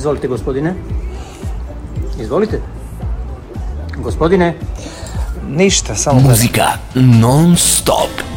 Izvolite, gospodine. Izvolite. Gospodine. Ništa, samo muzika non stop.